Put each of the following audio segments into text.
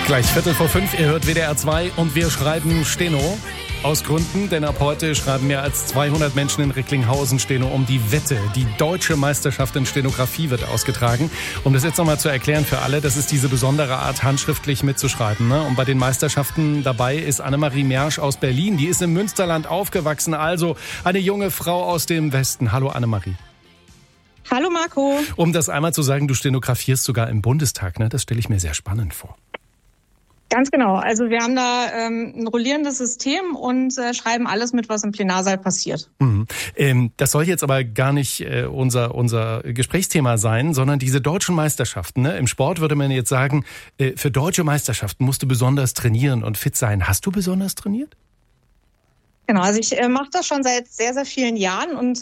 Gleich 4:45, ihr hört WDR 2 und wir schreiben Steno. Aus Gründen, denn ab heute schreiben mehr als 200 Menschen in Recklinghausen Steno um die Wette. Die deutsche Meisterschaft in Stenografie wird ausgetragen. Um das jetzt nochmal zu erklären für alle, das ist diese besondere Art, handschriftlich mitzuschreiben. Ne? Und bei den Meisterschaften dabei ist Annemarie Mersch aus Berlin. Die ist im Münsterland aufgewachsen, also eine junge Frau aus dem Westen. Hallo Annemarie. Hallo Marco. Um das einmal zu sagen, du stenografierst sogar im Bundestag, ne? Das stelle ich mir sehr spannend vor. Ganz genau. Also wir haben da ein rollierendes System und schreiben alles mit, was im Plenarsaal passiert. Das soll jetzt aber gar nicht unser Gesprächsthema sein, sondern diese deutschen Meisterschaften. Ne? Im Sport würde man jetzt sagen, für deutsche Meisterschaften musst du besonders trainieren und fit sein. Hast du besonders trainiert? Genau, also ich mache das schon seit sehr, sehr vielen Jahren und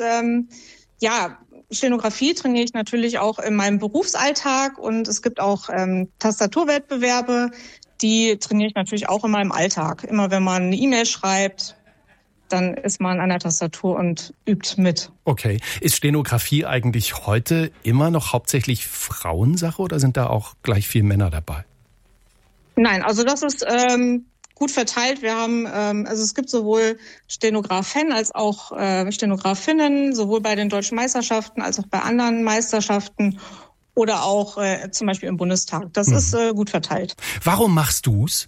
Stenografie trainiere ich natürlich auch in meinem Berufsalltag und es gibt auch Tastaturwettbewerbe. Die trainiere ich natürlich auch in meinem Alltag. Immer wenn man eine E-Mail schreibt, dann ist man an der Tastatur und übt mit. Okay. Ist Stenografie eigentlich heute immer noch hauptsächlich Frauensache oder sind da auch gleich viel Männer dabei? Nein, also das ist gut verteilt. Wir haben, es gibt sowohl Stenografen als auch Stenografinnen, sowohl bei den deutschen Meisterschaften als auch bei anderen Meisterschaften. Oder auch zum Beispiel im Bundestag. Das ist gut verteilt. Warum machst du's?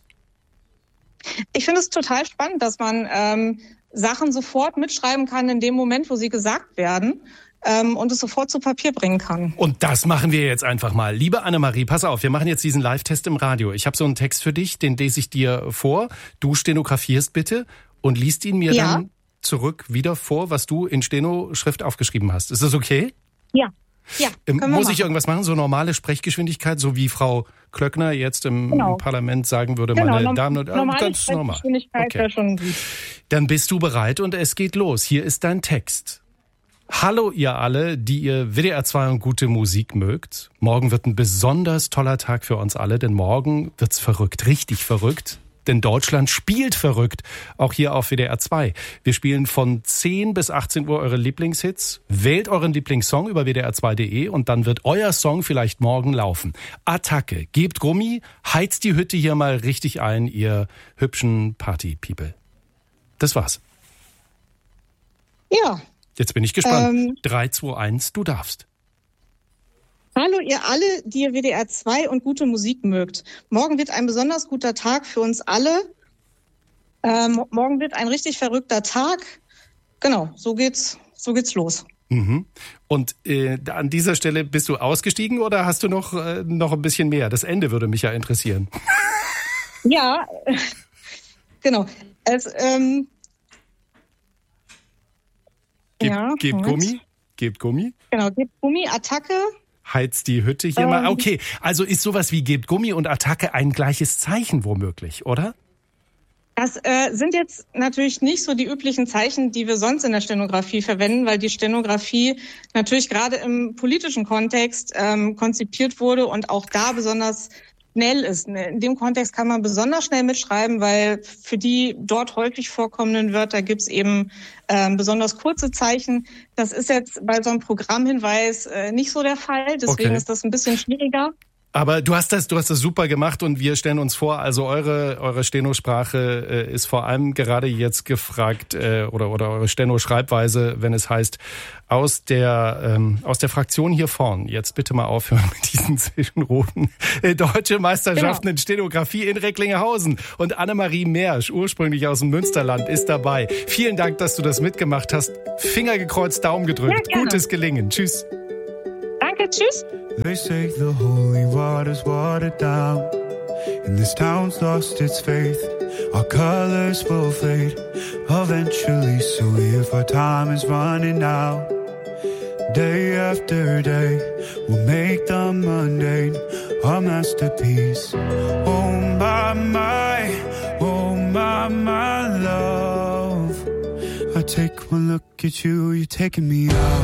Ich finde es total spannend, dass man Sachen sofort mitschreiben kann in dem Moment, wo sie gesagt werden und es sofort zu Papier bringen kann. Und das machen wir jetzt einfach mal. Liebe Annemarie, pass auf, wir machen jetzt diesen Live-Test im Radio. Ich habe so einen Text für dich, den lese ich dir vor. Du stenografierst bitte und liest ihn mir dann zurück wieder vor, was du in Steno-Schrift aufgeschrieben hast. Ist das okay? Ja. Ja, muss ich irgendwas machen? So normale Sprechgeschwindigkeit, so wie Frau Klöckner jetzt im Parlament sagen würde, meine Damen und Herren, ganz normal. Sprechgeschwindigkeit wäre schon gut. Dann bist du bereit und es geht los. Hier ist dein Text. Hallo ihr alle, die ihr WDR 2 und gute Musik mögt. Morgen wird ein besonders toller Tag für uns alle, denn morgen wird's verrückt, richtig verrückt. Denn Deutschland spielt verrückt, auch hier auf WDR 2. Wir spielen von 10 bis 18 Uhr eure Lieblingshits. Wählt euren Lieblingssong über wdr2.de und dann wird euer Song vielleicht morgen laufen. Attacke, gebt Gummi, heizt die Hütte hier mal richtig ein, ihr hübschen Party-People. Das war's. Ja. Jetzt bin ich gespannt. 3, 2, 1, du darfst. Hallo ihr alle, die ihr WDR 2 und gute Musik mögt. Morgen wird ein besonders guter Tag für uns alle. Morgen wird ein richtig verrückter Tag. Genau, so geht's los. Und an dieser Stelle bist du ausgestiegen oder hast du noch ein bisschen mehr? Das Ende würde mich ja interessieren. Ja, genau. Gebt Gummi. Genau, gebt Gummi, Attacke. Heizt die Hütte hier mal. Okay, also ist sowas wie gebt Gummi und Attacke ein gleiches Zeichen womöglich, oder? Das sind jetzt natürlich nicht so die üblichen Zeichen, die wir sonst in der Stenografie verwenden, weil die Stenografie natürlich gerade im politischen Kontext konzipiert wurde und auch da besonders schnell ist. In dem Kontext kann man besonders schnell mitschreiben, weil für die dort häufig vorkommenden Wörter gibt's eben besonders kurze Zeichen. Das ist jetzt bei so einem Programmhinweis nicht so der Fall, deswegen ist das ein bisschen schwieriger. Aber du hast das super gemacht und wir stellen uns vor, also eure Steno-Sprache ist vor allem gerade jetzt gefragt oder eure Steno-Schreibweise, wenn es heißt, aus der Fraktion hier vorn, jetzt bitte mal aufhören mit diesen Zwischenrufen, Deutsche Meisterschaften in Stenografie in Recklinghausen und Annemarie Mersch, ursprünglich aus dem Münsterland, ist dabei. Vielen Dank, dass du das mitgemacht hast. Finger gekreuzt, Daumen gedrückt. Gutes Gelingen. Tschüss. Danke, tschüss. They say the holy water's watered down, and this town's lost its faith. Our colors will fade eventually, so if our time is running out, day after day, we'll make the mundane our masterpiece. Oh my, oh my love. I take one look at you, you're taking me out.